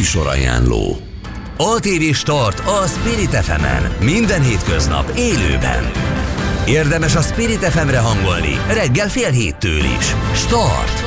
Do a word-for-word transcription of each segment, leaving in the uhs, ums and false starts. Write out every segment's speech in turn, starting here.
Műsorajánló. á té vé Start a Spirit ef emen. Minden hétköznap élőben. Érdemes a Spirit ef emre hangolni reggel fél héttől is. Start!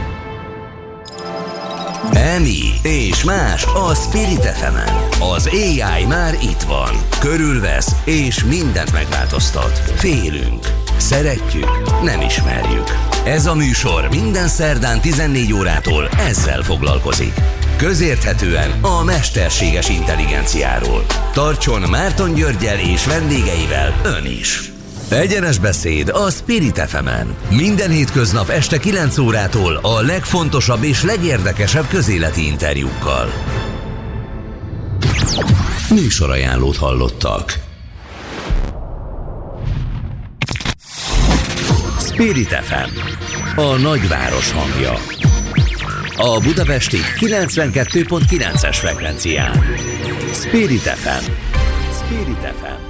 Emi és más a Spirit ef emen. Az á i már itt van. Körülvesz és mindent megváltoztat. Félünk. Szeretjük, nem ismerjük. Ez a műsor minden szerdán tizennégy órától ezzel foglalkozik. Közérthetően a mesterséges intelligenciáról. Tartson Márton Györggyel és vendégeivel ön is. Egyenes beszéd a Spirit ef emen. Minden hétköznap este kilenc órától a legfontosabb és legérdekesebb közéleti interjúkkal. Műsorajánlót hallottak. Spirit ef em, a nagyváros hangja. A budapesti kilencvenkettő pont kilences frekvencián. Spirit ef em. Spirit ef em.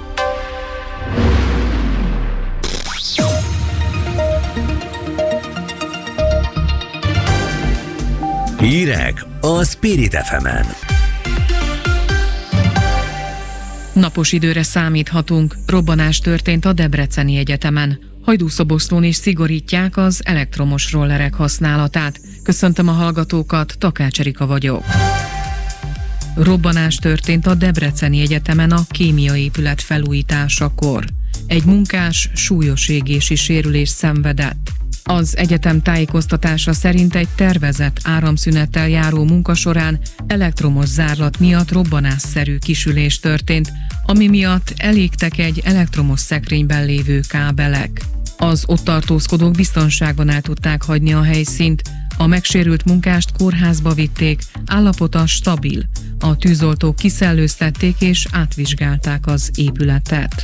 Hírek a Spirit ef emen. Napos időre számíthatunk. Robbanás történt a Debreceni Egyetemen. Hajdúszoboszlón is szigorítják az elektromos rollerek használatát. Köszöntöm a hallgatókat, Takács Erika vagyok. Robbanás történt a Debreceni Egyetemen a kémiai épület felújításakor. Egy munkás súlyos égési sérülést szenvedett. Az egyetem tájékoztatása szerint egy tervezett áramszünettel járó munka során elektromos zárlat miatt robbanásszerű kisülés történt, ami miatt elégtek egy elektromos szekrényben lévő kábelek. Az ott tartózkodók biztonságban el tudták hagyni a helyszínt, a megsérült munkást kórházba vitték, állapota stabil. A tűzoltók kiszellőztették és átvizsgálták az épületet.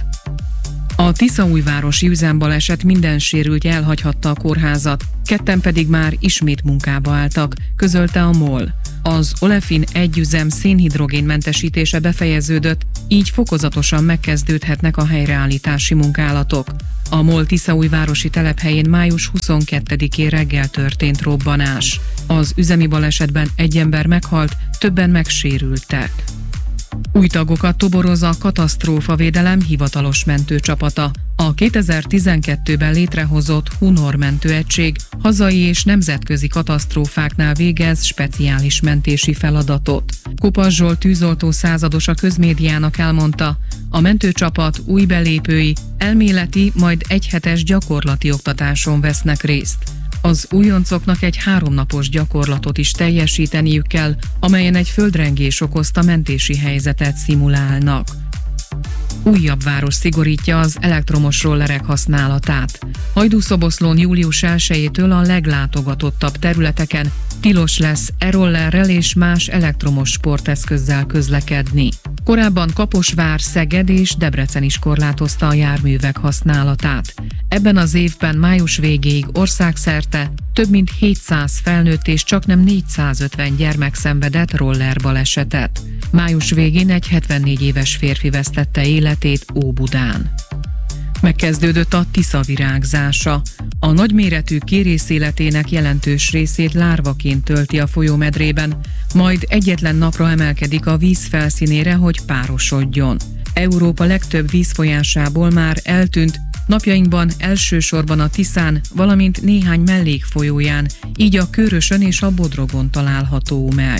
A tiszaújvárosi üzembaleset minden sérültje elhagyhatta a kórházat, ketten pedig már ismét munkába álltak, közölte a MOL. Az Olefin egy üzem szénhidrogénmentesítése befejeződött, így fokozatosan megkezdődhetnek a helyreállítási munkálatok. A MOL tiszaújvárosi telephelyén május huszonkettedikén reggel történt robbanás. Az üzemi balesetben egy ember meghalt, többen megsérültek. Új tagokat toboroz a katasztrófavédelem hivatalos mentőcsapata. A kétezer-tizenkettőben létrehozott Hunor mentőegység hazai és nemzetközi katasztrófáknál végez speciális mentési feladatot. Kopasz Zsolt tűzoltó százados a közmédiának elmondta, a mentőcsapat új belépői elméleti, majd egyhetes gyakorlati oktatáson vesznek részt. Az újoncoknak egy háromnapos gyakorlatot is teljesíteniük kell, amelyen egy földrengés okozta mentési helyzetet szimulálnak. Újabb város szigorítja az elektromos rollerek használatát. Hajdúszoboszlón július elsejétől a leglátogatottabb területeken tilos lesz e-rollerrel és más elektromos sporteszközzel közlekedni. Korábban Kaposvár, Szeged és Debrecen is korlátozta a járművek használatát. Ebben az évben május végéig országszerte több mint hétszáz felnőtt és csaknem négyszázötven gyermek szenvedett rollerbalesetet. Május végén egy hetvennégy éves férfi vesztette életét Óbudán. Megkezdődött a Tisza virágzása. A nagyméretű kérész életének jelentős részét lárvaként tölti a folyómedrében, majd egyetlen napra emelkedik a víz felszínére, hogy párosodjon. Európa legtöbb vízfolyásából már eltűnt, napjainkban elsősorban a Tiszán, valamint néhány mellékfolyóján, így a Kőrösön és a Bodrogon található meg.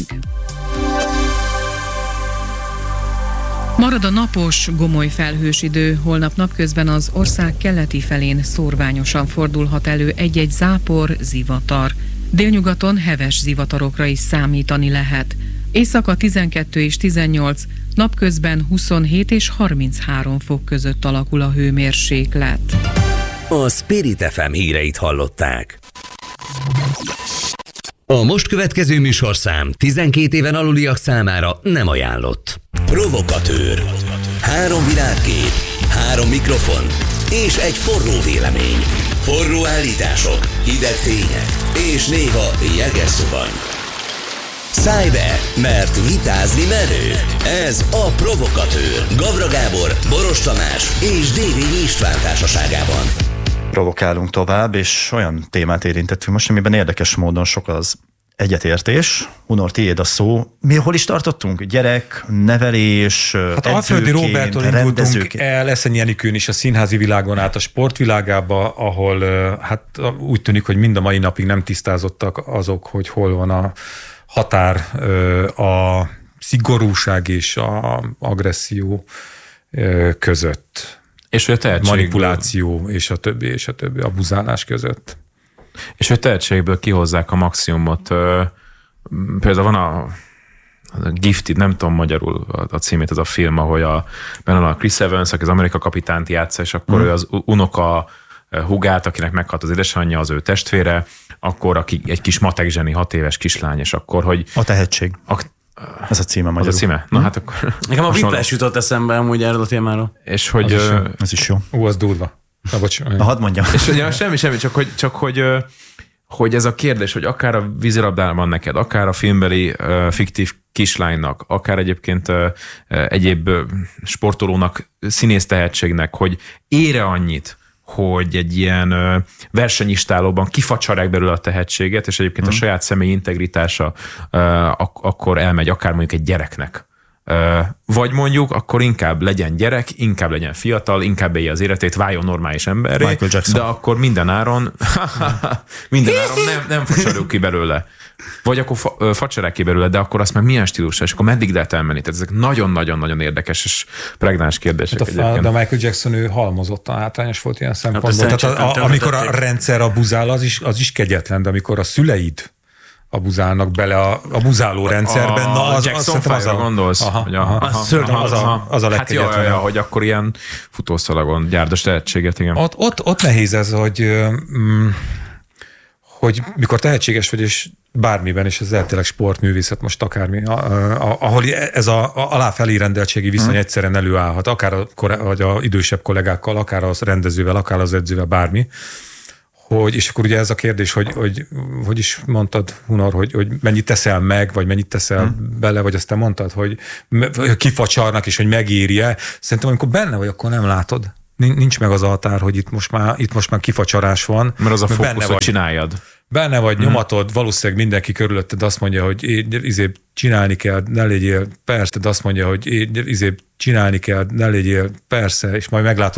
Marad a napos, gomoly felhős idő, holnap napközben az ország keleti felén szórványosan fordulhat elő egy-egy zápor, zivatar. Délnyugaton heves zivatarokra is számítani lehet. Éjszaka tizenkettő és tizennyolc, napközben huszonhét és harminchárom fok között alakul a hőmérséklet. A Spirit ef em híreit hallották. A most következő műsorszám tizenkét éven aluliak számára nem ajánlott. Provokatőr. Három világkép, három mikrofon és egy forró vélemény. Forró állítások, hideg tények és néha jeges szuvany. Szállj be, mert vitázni menő. Ez a Provokatőr. Gavra Gábor, Boros Tamás és Dévényi István társaságában. Provokálunk tovább, és olyan témát érintettünk most, amiben érdekes módon sok az Egyetértés. Hunor, tiéd a szó. Mi hol is tartottunk? Gyerek, nevelés, hát Alföldi Róberttól indultunk el Eszenyi Enikőn is a színházi világon át a sportvilágába, ahol hát úgy tűnik, hogy mind a mai napig nem tisztázottak azok, hogy hol van a határ, a szigorúság és a agresszió között. És hogy a tehetség... manipuláció és a többi, és a többi, abuzálás között. És hogy tehetségből kihozzák a maximumot. Például van a, a Gifted, nem tudom magyarul a címét, az a film, ahol a, benne van a Chris Evans, aki az Amerika kapitánt játsza, és akkor mm. ő az unoka hugát, akinek meghalt az édesanyja, az ő testvére, akkor aki egy kis matek zseni, hat éves kislány, és akkor, hogy... A tehetség. A, ez a címe magyarul. Az a címe? Na, hmm. hát akkor... Nekem a Whiplash jutott eszembe amúgy erről a témáról. És hogy... Az is jó. Ez is jó. Ú, az durva. Na, bocs. Na, hadd mondjam. És hogy ja, semmi, semmi, csak hogy, csak hogy, hogy ez a kérdés, hogy akár a vízilabdában neked, akár a filmbeli uh, fiktív kislánynak, akár egyébként uh, egyéb uh, sportolónak, színész tehetségnek, hogy ére annyit, hogy egy ilyen uh, versenyistálóban kifacsarják belőle a tehetséget, és egyébként hmm. a saját személyi integritása uh, ak- akkor elmegy akár mondjuk egy gyereknek. Uh, vagy mondjuk, akkor inkább legyen gyerek, inkább legyen fiatal, inkább élje az életét, váljon normális emberré, de akkor minden áron minden áron nem, nem facsarjuk ki belőle. Vagy akkor fa, facsarják ki belőle, de akkor azt meg milyen stílusra, és akkor meddig lehet elmenni? Tehát ezek nagyon-nagyon-nagyon érdekes és pregnáns kérdések. Hát a, de Michael Jackson ő halmozottan hátrányos volt ilyen szempontból. Hát Tehát a, a, amikor a rendszer abuzál, az is, az is kegyetlen, de amikor a szüleid abuzálnak bele a, a buzáló rendszerben. A, na, az, Jackson az, az a gondolsz? Aha, hogy aha, aha, az, aha, az, a, az a legkegyetlenebb. Hát jó, jó, hogy akkor ilyen futószalagon gyárdas tehetséget, igen. Ott, ott, ott nehéz ez, hogy, mm, hogy mikor tehetséges vagy, és bármiben, és ez tényleg sportművészet, most akármi, ahol ez a aláfelé rendeltségi viszony hmm. egyszerűen előállhat, akár a, vagy a idősebb kollégákkal, akár az rendezővel, akár az edzővel, bármi. Hogy, és akkor ugye ez a kérdés, hogy hogy, hogy is mondtad, Hunor, hogy, hogy mennyit teszel meg, vagy mennyit teszel hmm. bele, vagy azt te mondtad, hogy kifacsarnak, és hogy megéri-e. Szerintem, amikor benne vagy, akkor nem látod. Nincs meg az a határ, hogy itt most már, itt most már kifacsarás van. Mert az a fókusz, hogy csináljad. Benne vagy, hmm. nyomatod, valószínűleg mindenki körülötted azt mondja, hogy izé csinálni kell, ne légyél, persze, de azt mondja, hogy izé csinálni kell, ne légyél, persze, és majd meglátod,